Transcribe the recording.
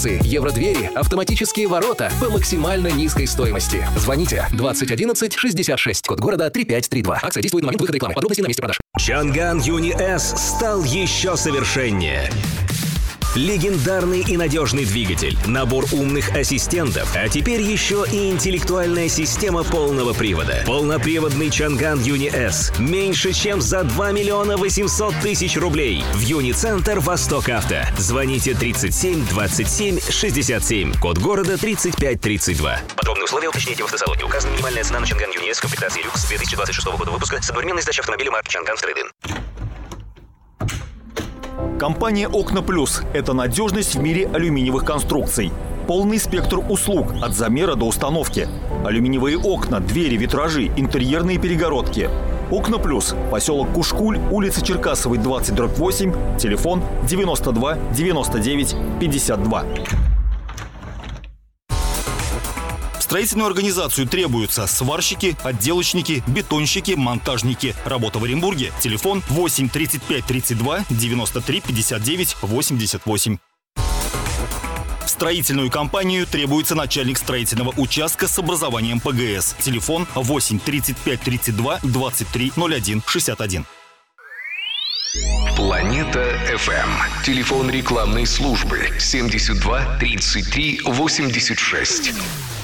акции. Евродвери, автоматические ворота по максимально низкой стоимости. Звоните 20 11 66, код города 3532. Акция действует на момент выхода рекламы. Подробности на месте продаж. Чанган Юни С стал еще совершеннее. Легендарный и надежный двигатель, набор умных ассистентов, а теперь еще и интеллектуальная система полного привода. Полноприводный Чанган Юни С меньше, чем за 2 миллиона 800 тысяч рублей. В Юни-центр Восток Авто. Звоните 37 27 67, код города 3532. Подробные условия уточните в автосалоне. Указана минимальная цена на Чанган Юни С в комплектации люкс 2026 года выпуска с одновременной сдачей автомобиля марки Чанган в трейд-ин. Компания «Окна Плюс» – это надежность в мире алюминиевых конструкций. Полный спектр услуг от замера до установки. Алюминиевые окна, двери, витражи, интерьерные перегородки. «Окна Плюс», поселок Кушкуль, улица Черкасовой, 20/8, телефон 92 99 52. В строительную организацию требуются сварщики, отделочники, бетонщики, монтажники. Работа в Оренбурге. Телефон 8 35 32 93 59 88. В строительную компанию требуется начальник строительного участка с образованием ПГС. Телефон 8 35 32 23 01 61. Планета FM. Телефон рекламной службы 72 33 86.